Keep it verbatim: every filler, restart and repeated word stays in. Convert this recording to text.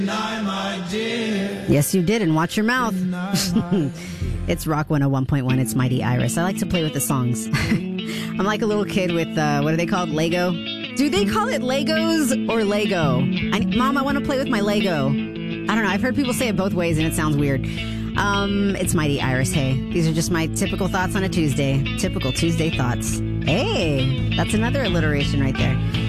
Yes, you did, and watch your mouth. It's Rock one oh one point one. It's Mighty Iris. I like to play with the songs. I'm like a little kid with, uh, what are they called? Lego? Do they call it Legos or Lego? I, Mom, I want to play with my Lego. I don't know. I've heard people say it both ways, and it sounds weird. Um, it's Mighty Iris. Hey, these are just my typical thoughts on a Tuesday. Typical Tuesday thoughts. Hey, that's another alliteration right there.